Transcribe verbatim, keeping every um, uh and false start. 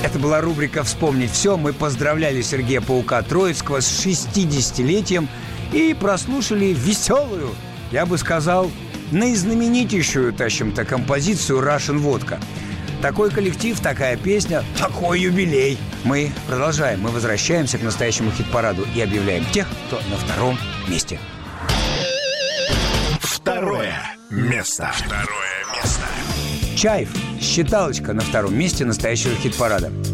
Это была рубрика «Вспомнить все». Мы поздравляли Сергея Паука Троицкого с шестидесятилетием и прослушали веселую, я бы сказал, наизнаменитейшую, тащим-то, композицию «Russian Водка». Такой коллектив, такая песня, такой юбилей. Мы продолжаем, мы возвращаемся к настоящему хит-параду и объявляем тех, кто на втором месте. Второе место. Второе место. Чайф, считалочка на втором месте настоящего хит-парада.